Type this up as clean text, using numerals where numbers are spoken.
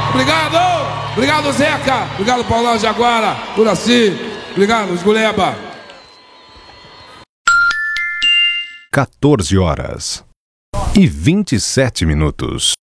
Obrigado! Obrigado, Zeca! Obrigado, Paulão Jaguara, Uraci! Obrigado, Esguleba! 14h27.